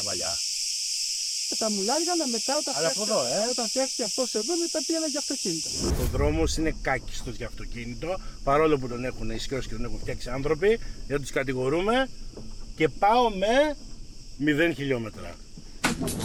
παλιά. Τα μουλάρια μετά Αλλά από εδώ, όταν φτιάχτηκε αυτός εδώ, μετά πήγαινε για αυτοκίνητα. Ο δρόμος είναι κάκιστος για αυτοκίνητο, παρόλο που τον έχουν ισχυρώσει και τον έχουν φτιάξει άνθρωποι, δεν τους κατηγορούμε και πάω με 0 χιλιόμετρα.